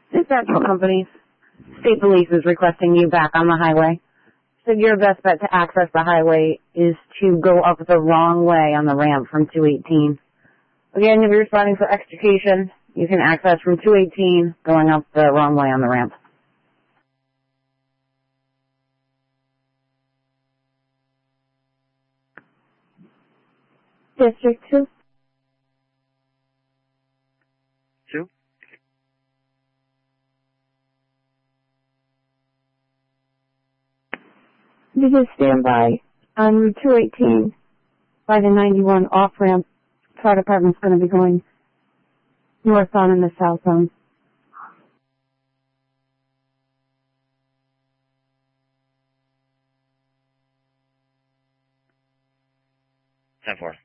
Dispatch companies. State police is requesting you back on the highway. So your best bet to access the highway is to go up the wrong way on the ramp from 218. Again, if you're responding for extrication, you can access from 218 going up the wrong way on the ramp. District 2. 2? You just stand by on Route 218 by the 91 off-ramp. Fire department's going to be going northbound in the southbound. 10-4.